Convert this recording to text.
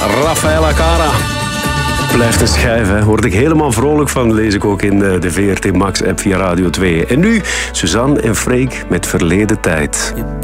Rafaela Cara. Blijft een schijf, hè. Word ik helemaal vrolijk van, lees ik ook in de VRT Max-app via Radio 2. En nu Suzanne en Freek met Verleden Tijd.